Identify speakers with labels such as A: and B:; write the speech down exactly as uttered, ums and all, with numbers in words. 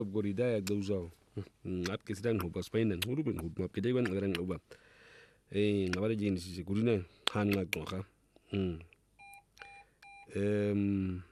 A: Gorida gauza ap ke sidang hubas painan hurubin hub map ke dewan ngarang uba eh ngawale jini si gurina han ngak ka hmm em